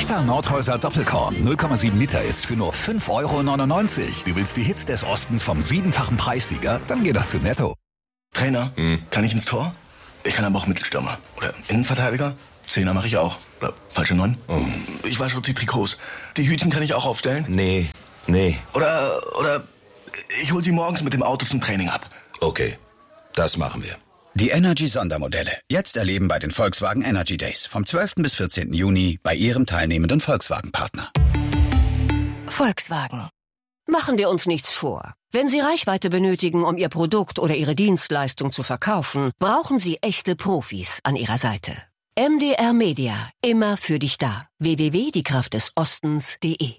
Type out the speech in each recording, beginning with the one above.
Echter Nordhäuser Doppelkorn, 0,7 Liter jetzt für nur 5,99 €. Du willst die Hits des Ostens vom 7-fachen Preissieger? Dann geh doch zu Netto. Trainer, kann ich ins Tor? Ich kann aber auch Mittelstürmer. Oder Innenverteidiger? Zehner mache ich auch. Oder falsche 9. Ich wasche auch die Trikots. Die Hütchen kann ich auch aufstellen? Nee. Oder ich hol sie morgens mit dem Auto zum Training ab. Okay, das machen wir. Die Energy-Sondermodelle. Jetzt erleben bei den Volkswagen Energy Days. Vom 12. bis 14. Juni bei Ihrem teilnehmenden Volkswagen-Partner. Volkswagen. Machen wir uns nichts vor. Wenn Sie Reichweite benötigen, um Ihr Produkt oder Ihre Dienstleistung zu verkaufen, brauchen Sie echte Profis an Ihrer Seite. MDR Media. Immer für dich da. www.diekraftdesostens.de.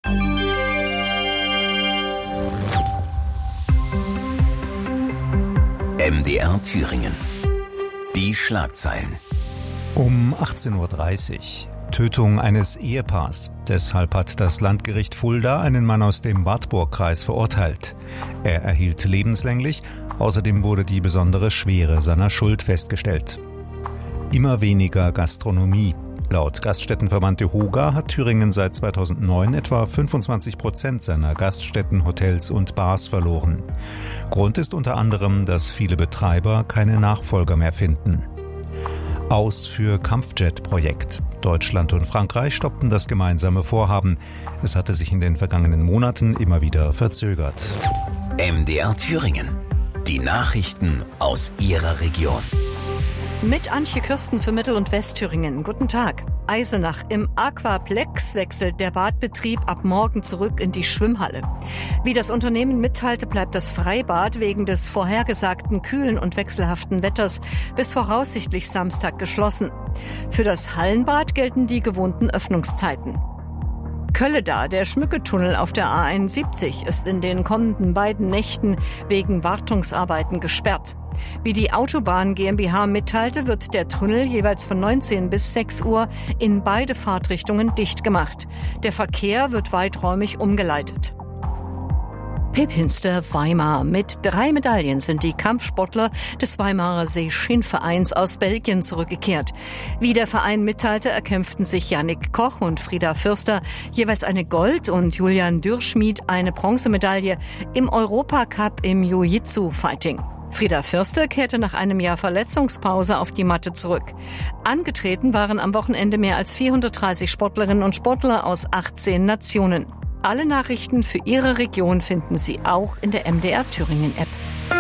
MDR Thüringen. Die Schlagzeilen. Um 18:30 Uhr. Tötung eines Ehepaars. Deshalb hat das Landgericht Fulda einen Mann aus dem Wartburg-Kreis verurteilt. Er erhielt lebenslänglich. Außerdem wurde die besondere Schwere seiner Schuld festgestellt. Immer weniger Gastronomie. Laut Gaststättenverband DEHOGA hat Thüringen seit 2009 etwa 25% seiner Gaststätten, Hotels und Bars verloren. Grund ist unter anderem, dass viele Betreiber keine Nachfolger mehr finden. Aus für Kampfjet-Projekt. Deutschland und Frankreich stoppten das gemeinsame Vorhaben. Es hatte sich in den vergangenen Monaten immer wieder verzögert. MDR Thüringen. Die Nachrichten aus Ihrer Region. Mit Antje Kürsten für Mittel- und Westthüringen. Guten Tag. Eisenach. Im Aquaplex wechselt der Badbetrieb ab morgen zurück in die Schwimmhalle. Wie das Unternehmen mitteilte, bleibt das Freibad wegen des vorhergesagten kühlen und wechselhaften Wetters bis voraussichtlich Samstag geschlossen. Für das Hallenbad gelten die gewohnten Öffnungszeiten. Kölleda, der Schmücketunnel auf der A71, ist in den kommenden beiden Nächten wegen Wartungsarbeiten gesperrt. Wie die Autobahn GmbH mitteilte, wird der Tunnel jeweils von 19 bis 6 Uhr in beide Fahrtrichtungen dicht gemacht. Der Verkehr wird weiträumig umgeleitet. Pepinster Weimar. Mit 3 Medaillen sind die Kampfsportler des Weimarer Seeschin-Vereins aus Belgien zurückgekehrt. Wie der Verein mitteilte, erkämpften sich Jannik Koch und Frieda Fürster jeweils eine Gold- und Julian Dürschmied eine Bronzemedaille im Europacup im Jiu-Jitsu-Fighting. Frieda Fürster kehrte nach einem Jahr Verletzungspause auf die Matte zurück. Angetreten waren am Wochenende mehr als 430 Sportlerinnen und Sportler aus 18 Nationen. Alle Nachrichten für Ihre Region finden Sie auch in der MDR Thüringen App.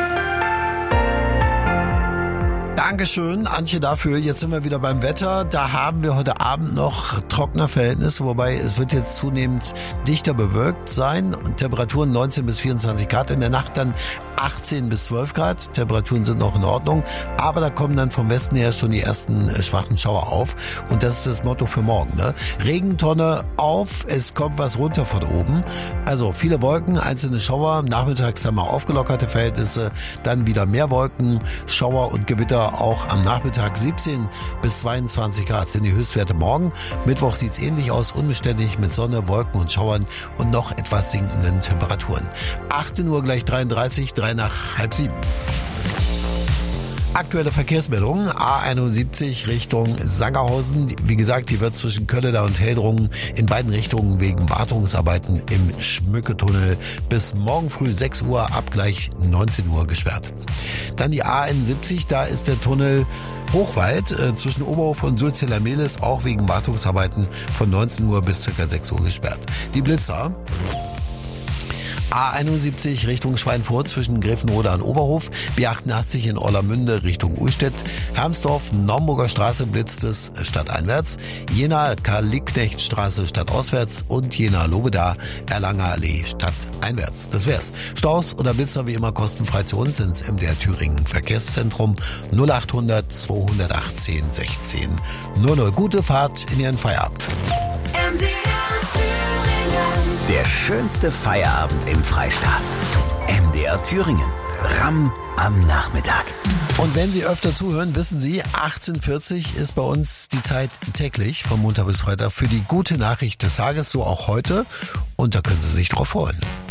Dankeschön, Antje, dafür. Jetzt sind wir wieder beim Wetter. Da haben wir heute Abend noch trockene Verhältnisse, wobei es wird jetzt zunehmend dichter bewölkt sein. Temperaturen 19 bis 24 Grad, in der Nacht dann 18 bis 12 Grad. Temperaturen sind noch in Ordnung, aber da kommen dann vom Westen her schon die ersten schwachen Schauer auf. Und das ist das Motto für morgen, ne? Regentonne auf, es kommt was runter von oben. Also viele Wolken, einzelne Schauer. Nachmittags haben wir aufgelockerte Verhältnisse, dann wieder mehr Wolken, Schauer und Gewitter auch am Nachmittag. 17 bis 22 Grad sind die Höchstwerte morgen. Mittwoch sieht es ähnlich aus, unbeständig mit Sonne, Wolken und Schauern und noch etwas sinkenden Temperaturen. 18 Uhr gleich 33, 3 nach halb 7. Aktuelle Verkehrsmeldungen, A71 Richtung Sangerhausen. Wie gesagt, die wird zwischen Kölleda und Heldrungen in beiden Richtungen wegen Wartungsarbeiten im Schmücketunnel bis morgen früh 6 Uhr ab gleich 19 Uhr gesperrt. Dann die A71, da ist der Tunnel Hochwald zwischen Oberhof und Sulzella-Mehlis auch wegen Wartungsarbeiten von 19 Uhr bis ca. 6 Uhr gesperrt. Die Blitzer. A71 Richtung Schweinfurt zwischen Grevenrode und Oberhof, B88 in Orlamünde Richtung Uhlstedt, Hermsdorf, Naumburger Straße blitzt es stadteinwärts, Jena Karl-Liebknecht-Straße stadtauswärts und Jena Lobeda Erlanger Allee stadteinwärts. Das wär's. Staus oder Blitzer wie immer kostenfrei zu uns ins MDR Thüringen Verkehrszentrum 0800 218 16 00. Gute Fahrt in Ihren Feierabend. MDR Thüringen. Der schönste Feierabend im Freistaat. MDR Thüringen. Ramm am Nachmittag. Und wenn Sie öfter zuhören, wissen Sie, 18:40 ist bei uns die Zeit täglich von Montag bis Freitag für die gute Nachricht des Tages, so auch heute. Und da können Sie sich drauf freuen.